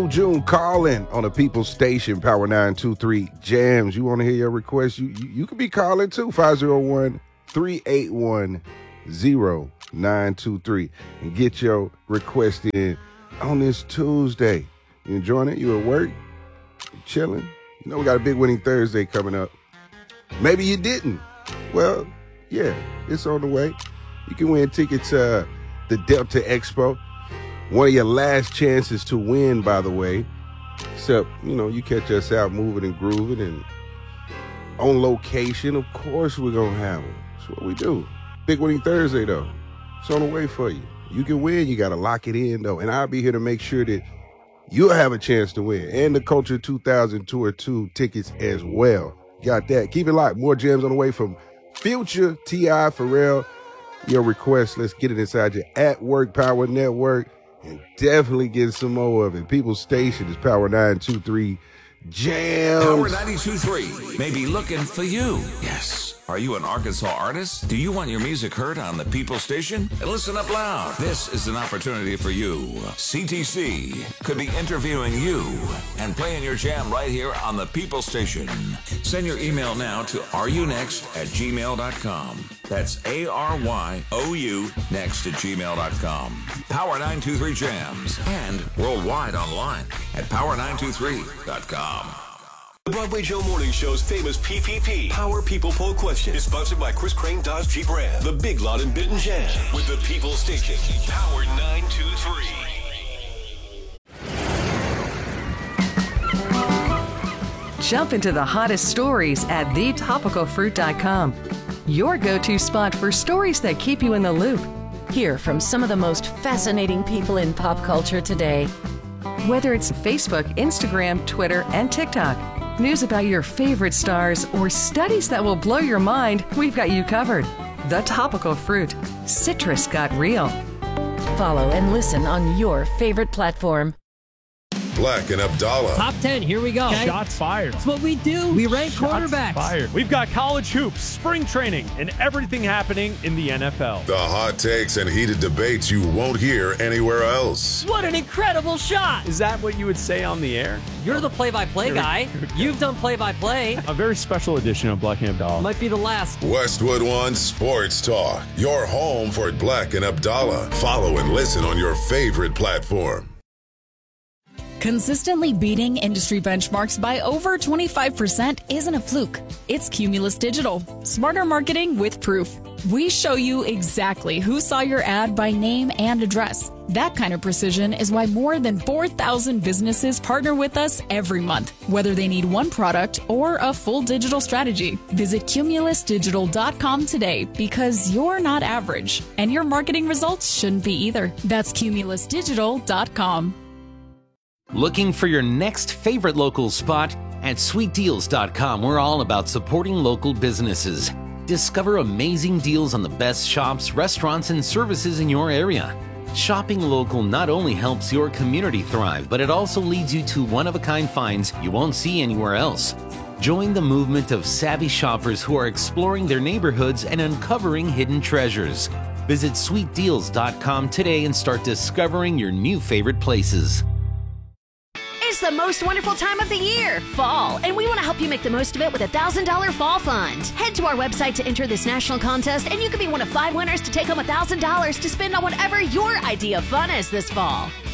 June calling on the People's Station, Power 923 Jams. You want to hear your request? You can be calling too, 501-381-0923, and get your request in on this Tuesday. You enjoying it? You at work? You chilling? You know we got a big winning Thursday coming up. Maybe you didn't. Well, yeah, it's on the way. You can win tickets to the Delta Expo. One of your last chances to win, by the way. Except, you catch us out moving and grooving and on location. Of course we're going to have them. That's what we do. Big winning Thursday, though. It's on the way for you. You can win. You got to lock it in, though. And I'll be here to make sure that you'll have a chance to win. And the Culture 2000 Tour 2 tickets as well. Got that. Keep it locked. More jams on the way from Future, T.I., Pharrell. Your request. Let's get it inside your At Work Power Network. And definitely get some more of it. People's Station is Power 923 Jams. Power 92.3 may be looking for you. Yes. Are you an Arkansas artist? Do you want your music heard on the People's Station? And listen up loud. This is an opportunity for you. CTC could be interviewing you and playing your jam right here on the People's Station. Send your email now to areyonext@gmail.com. That's ARYOU next@gmail.com. Power 923 Jams and worldwide online at power923.com. The Broadway Joe Morning Show's famous PPP, Power People Poll Question, is sponsored by Chris Crane Dodge Jeep Ram, the Big Lot in Benton Jam, with the People's Station, Power 923. Jump into the hottest stories at thetopicalfruit.com. Your go-to spot for stories that keep you in the loop. Hear from some of the most fascinating people in pop culture today. Whether it's Facebook, Instagram, Twitter, and TikTok, news about your favorite stars, or studies that will blow your mind, we've got you covered. The Topical Fruit. Citrus got real. Follow and listen on your favorite platform. Black and Abdallah. Top 10, here we go. Okay. Shots fired. That's what we do. We rank quarterbacks. Fired. We've got college hoops, spring training, and everything happening in the NFL. The hot takes and heated debates you won't hear anywhere else. What an incredible shot. Is that what you would say on the air? You're the play-by-play guy. You've done play-by-play. A very special edition of Black and Abdallah. Might be the last. Westwood One Sports Talk. Your home for Black and Abdallah. Follow and listen on your favorite platform. Consistently beating industry benchmarks by over 25% isn't a fluke. It's Cumulus Digital. Smarter marketing with proof. We show you exactly who saw your ad by name and address. That kind of precision is why more than 4,000 businesses partner with us every month, whether they need one product or a full digital strategy. Visit cumulusdigital.com today because you're not average, and your marketing results shouldn't be either. That's cumulusdigital.com. Looking for your next favorite local spot? At sweetdeals.com, we're all about supporting local businesses. Discover amazing deals on the best shops, restaurants, and services in your area. Shopping local not only helps your community thrive, but it also leads you to one-of-a-kind finds you won't see anywhere else. Join the movement of savvy shoppers who are exploring their neighborhoods and uncovering hidden treasures. Visit sweetdeals.com today and start discovering your new favorite places. It's the most wonderful time of the year, fall, and we want to help you make the most of it with a $1,000 fall fund. Head to our website to enter this national contest, and you could be one of 5 winners to take home $1,000 to spend on whatever your idea of fun is this fall.